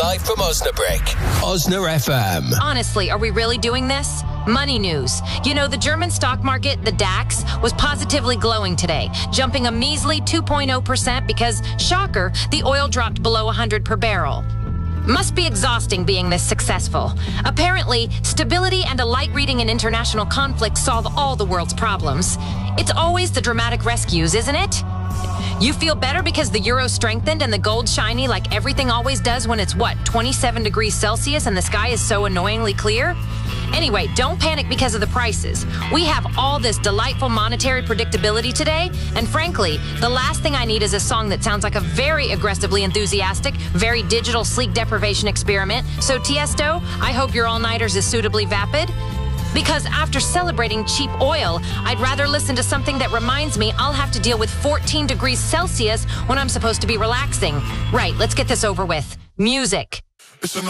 live from Osnabrück. Osna FM. Honestly, are we really doing this? Money news. You know, the German stock market, the DAX, was positively glowing today, jumping a measly 2.0% because, shocker, the oil dropped below 100 per barrel. Must be exhausting being this successful. Apparently, stability and a light reading in international conflict solve all the world's problems. It's always the dramatic rescues, isn't it? You feel better because the euro strengthened and the gold shiny like everything always does when it's, 27 degrees Celsius and the sky is so annoyingly clear? Anyway, don't panic because of the prices. We have all this delightful monetary predictability today, and frankly, the last thing I need is a song that sounds like a very aggressively enthusiastic, very digital sleep deprivation experiment. So Tiesto, I hope your all-nighters is suitably vapid. Because after celebrating cheap oil, I'd rather listen to something that reminds me I'll have to deal with 14 degrees Celsius when I'm supposed to be relaxing. Right, let's get this over with. Music.